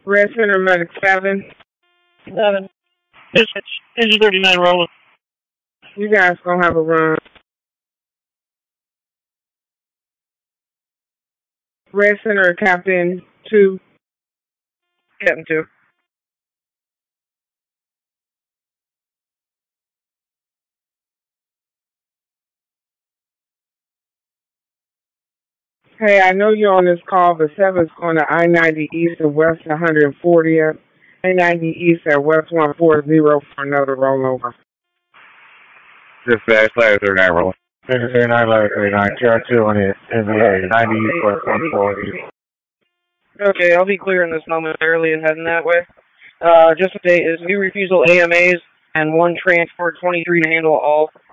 Red Center Medic 7. 7. Engine 39 rolling. You guys gonna have a run. Red Center Captain 2. Captain 2. Hey, I know you're on this call, but 7's going to I-90 East and West 140th. I-90 East at West 140 for another rollover. Dispatch, ladder 39 rolling. 39, ladder 39, TR2 on it, NBA, 90 East, West 140. Okay, I'll be clearing this momentarily and heading that way. Just a date is new refusal AMAs and 1 transport 23 to handle all